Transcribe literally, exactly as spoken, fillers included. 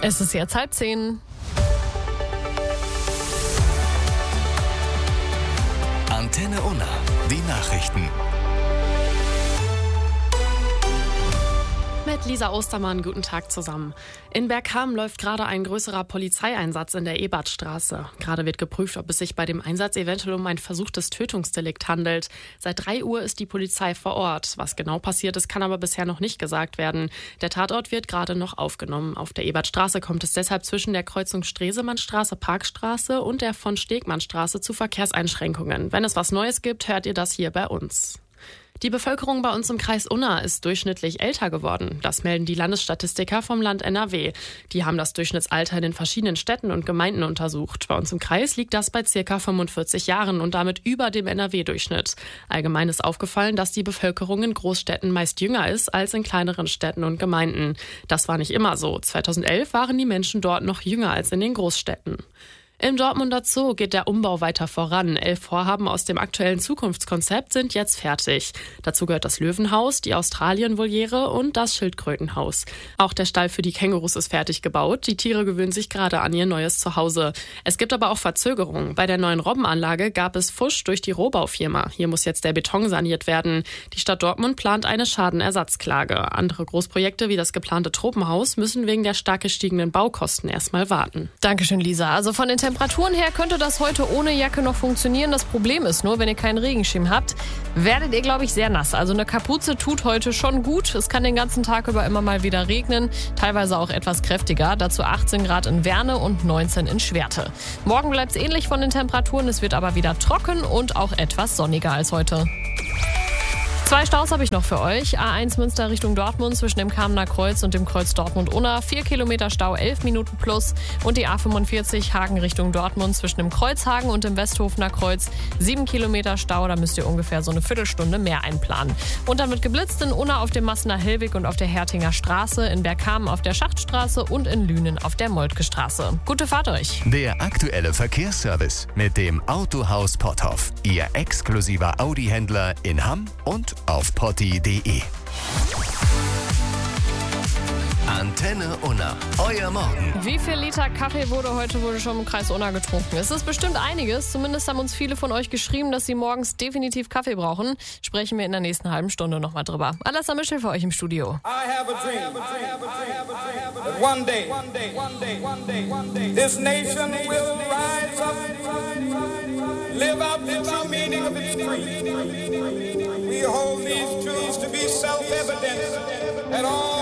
Es ist jetzt halb zehn. Antenne Unna, die Nachrichten. Mit Lisa Ostermann, guten Tag zusammen. In Bergkamen läuft gerade ein größerer Polizeieinsatz in der Ebertstraße. Gerade wird geprüft, ob es sich bei dem Einsatz eventuell um ein versuchtes Tötungsdelikt handelt. Seit drei Uhr ist die Polizei vor Ort. Was genau passiert ist, kann aber bisher noch nicht gesagt werden. Der Tatort wird gerade noch aufgenommen. Auf der Ebertstraße kommt es deshalb zwischen der Kreuzung Stresemannstraße, Parkstraße und der von Stegmannstraße zu Verkehrseinschränkungen. Wenn es was Neues gibt, hört ihr das hier bei uns. Die Bevölkerung bei uns im Kreis Unna ist durchschnittlich älter geworden. Das melden die Landesstatistiker vom Land N R W. Die haben das Durchschnittsalter in den verschiedenen Städten und Gemeinden untersucht. Bei uns im Kreis liegt das bei ca. fünfundvierzig Jahren und damit über dem N R W-Durchschnitt. Allgemein ist aufgefallen, dass die Bevölkerung in Großstädten meist jünger ist als in kleineren Städten und Gemeinden. Das war nicht immer so. zweitausendelf waren die Menschen dort noch jünger als in den Großstädten. Im Dortmunder Zoo geht der Umbau weiter voran. Elf Vorhaben aus dem aktuellen Zukunftskonzept sind jetzt fertig. Dazu gehört das Löwenhaus, die Australien-Voliere und das Schildkrötenhaus. Auch der Stall für die Kängurus ist fertig gebaut. Die Tiere gewöhnen sich gerade an ihr neues Zuhause. Es gibt aber auch Verzögerungen. Bei der neuen Robbenanlage gab es Fusch durch die Rohbaufirma. Hier muss jetzt der Beton saniert werden. Die Stadt Dortmund plant eine Schadenersatzklage. Andere Großprojekte wie das geplante Tropenhaus müssen wegen der stark gestiegenen Baukosten erstmal warten. Dankeschön, Lisa. Also von den Temperaturen her könnte das heute ohne Jacke noch funktionieren. Das Problem ist nur, wenn ihr keinen Regenschirm habt, werdet ihr, glaube ich, sehr nass. Also eine Kapuze tut heute schon gut. Es kann den ganzen Tag über immer mal wieder regnen, teilweise auch etwas kräftiger. Dazu achtzehn Grad in Werne und neunzehn in Schwerte. Morgen bleibt es ähnlich von den Temperaturen. Es wird aber wieder trocken und auch etwas sonniger als heute. Zwei Staus habe ich noch für euch. A eins Münster Richtung Dortmund zwischen dem Kamener Kreuz und dem Kreuz Dortmund-Unna. Vier Kilometer Stau, elf Minuten plus. Und die A fünfundvierzig Hagen Richtung Dortmund zwischen dem Kreuzhagen und dem Westhofener Kreuz. Sieben Kilometer Stau, da müsst ihr ungefähr so eine Viertelstunde mehr einplanen. Und dann wird geblitzt in Unna auf dem Massener Hellweg und auf der Hertinger Straße, in Bergkamen auf der Schachtstraße und in Lünen auf der Moltke Straße. Gute Fahrt euch! Der aktuelle Verkehrsservice mit dem Autohaus Potthoff. Ihr exklusiver Audi-Händler in Hamm und auf potti punkt de. Antenne Unna, euer Morgen. Wie viel Liter Kaffee wurde heute wohl schon im Kreis Unna getrunken? Es ist bestimmt einiges. Zumindest haben uns viele von euch geschrieben, dass sie morgens definitiv Kaffee brauchen. Sprechen wir in der nächsten halben Stunde nochmal drüber. Alessa Mischel für euch im Studio. I have a dream that one day, one day, one day, one day, one day, this nation will rise up, live out the true meaning of its creed. We hold these truths to be self-evident at all